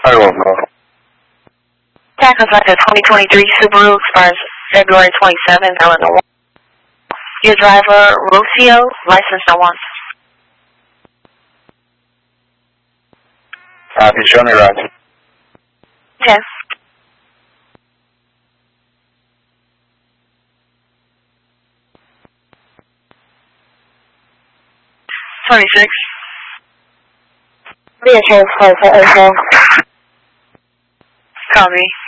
I don't know. Tackles like a 2023 Subaru expires February 27th, Illinois. Your driver, Rocio, license no one. He's Johnny Rod. Okay. $26. Vehicle 5 Copy.